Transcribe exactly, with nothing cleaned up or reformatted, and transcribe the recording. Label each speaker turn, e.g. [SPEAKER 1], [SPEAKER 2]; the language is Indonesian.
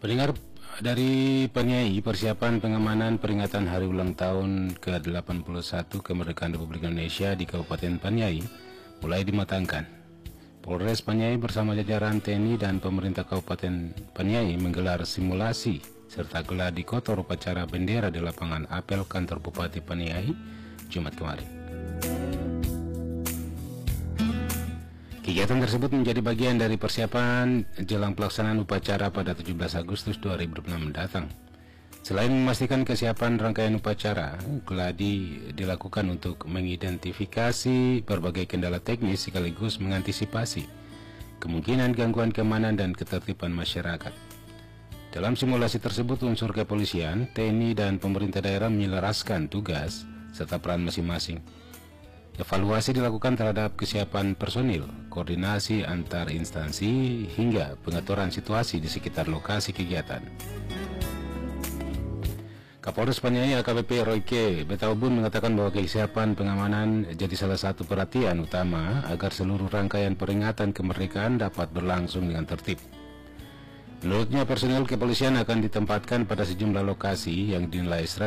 [SPEAKER 1] Pendengar, dari Paniai, persiapan pengamanan peringatan hari ulang tahun ke delapan puluh satu kemerdekaan Republik Indonesia di Kabupaten Paniai mulai dimatangkan. Polres Paniai bersama jajaran T N I dan pemerintah Kabupaten Paniai menggelar simulasi serta gelar di kotor upacara bendera di lapangan apel kantor Bupati Paniai Jumat kemarin. Kegiatan tersebut menjadi bagian dari persiapan jelang pelaksanaan upacara pada tujuh belas Agustus dua ribu dua puluh enam mendatang. Selain memastikan kesiapan rangkaian upacara, geladi dilakukan untuk mengidentifikasi berbagai kendala teknis sekaligus mengantisipasi kemungkinan gangguan keamanan dan ketertiban masyarakat. Dalam simulasi tersebut, unsur kepolisian, T N I, dan pemerintah daerah menyelaraskan tugas serta peran masing-masing. Evaluasi dilakukan terhadap kesiapan personil, koordinasi antar instansi, hingga pengaturan situasi di sekitar lokasi kegiatan. Kapolres Paniai A K B P Royke Betaubun mengatakan bahwa kesiapan pengamanan jadi salah satu perhatian utama agar seluruh rangkaian peringatan kemerdekaan dapat berlangsung dengan tertib. Menurutnya, personil kepolisian akan ditempatkan pada sejumlah lokasi yang dinilai strategis